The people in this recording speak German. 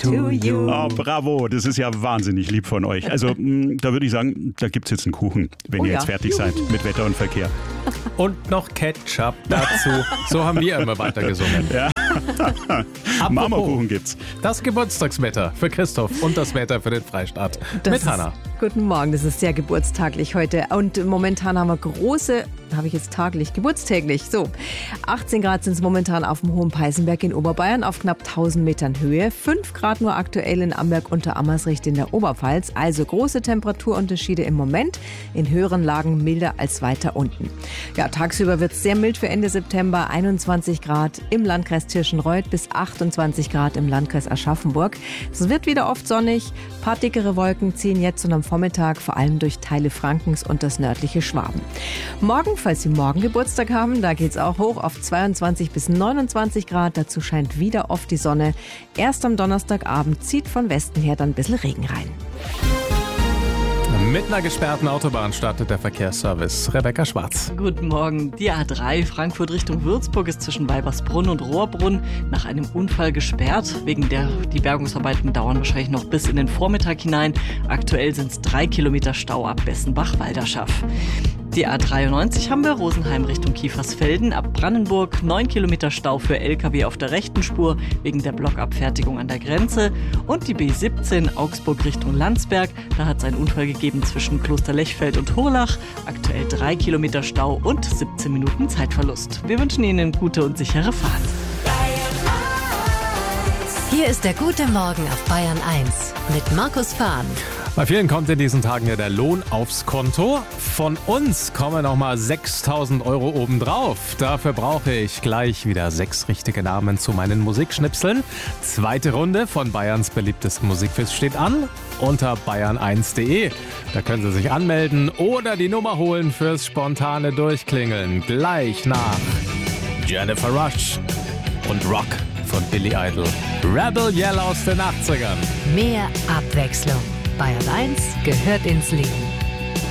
to you. Oh, bravo, das ist ja wahnsinnig lieb von euch. Also da würde ich sagen, da gibt es jetzt einen Kuchen, wenn ihr jetzt fertig seid mit Wetter und Verkehr. Und noch Ketchup dazu. So haben wir immer weiter gesungen. Ja. Marmorkuchen gibt's. Das Geburtstagswetter für Christoph und das Wetter für den Freistaat mit Hanna. Guten Morgen, das ist sehr geburtstaglich heute. Und momentan haben wir große, habe ich jetzt taglich, geburtstäglich. So, 18 Grad sind es momentan auf dem Hohen Peißenberg in Oberbayern auf knapp 1000 Metern Höhe. 5 Grad nur aktuell in Amberg unter Ammersricht in der Oberpfalz. Also große Temperaturunterschiede im Moment. In höheren Lagen milder als weiter unten. Ja, tagsüber wird es sehr mild für Ende September. 21 Grad im Landkreis Tirschenreuth bis 28 Grad im Landkreis Aschaffenburg. Es wird wieder oft sonnig. Ein paar dickere Wolken ziehen jetzt und am Vormittag vor allem durch Teile Frankens und das nördliche Schwaben. Morgen, falls Sie morgen Geburtstag haben, da geht es auch hoch auf 22 bis 29 Grad. Dazu scheint wieder oft die Sonne. Erst am Donnerstagabend zieht von Westen her dann ein bisschen Regen rein. Mit einer gesperrten Autobahn startet der Verkehrsservice. Rebecca Schwarz. Guten Morgen. Die A3 Frankfurt Richtung Würzburg ist zwischen Weibersbrunn und Rohrbrunn nach einem Unfall gesperrt. Die Bergungsarbeiten dauern wahrscheinlich noch bis in den Vormittag hinein. Aktuell sind es 3 Kilometer Stau ab Bessenbach-Walderschaff. Die A93 haben wir, Rosenheim Richtung Kiefersfelden, ab Brandenburg 9 Kilometer Stau für LKW auf der rechten Spur wegen der Blockabfertigung an der Grenze. Und die B17 Augsburg Richtung Landsberg, da hat es einen Unfall gegeben zwischen Klosterlechfeld und Hurlach. Aktuell 3 Kilometer Stau und 17 Minuten Zeitverlust. Wir wünschen Ihnen gute und sichere Fahrt. Hier ist der gute Morgen auf Bayern 1 mit Markus Fahn. Bei vielen kommt in diesen Tagen ja der Lohn aufs Konto. Von uns kommen nochmal 6.000 € obendrauf. Dafür brauche ich gleich wieder 6 richtige Namen zu meinen Musikschnipseln. Zweite Runde von Bayerns beliebtesten Musikquiz steht an unter bayern1.de. Da können Sie sich anmelden oder die Nummer holen fürs spontane Durchklingeln. Gleich nach Jennifer Rush und Rock von Billy Idol. Rebel Yell aus den 80ern. Mehr Abwechslung. Bayern 1 gehört ins Leben.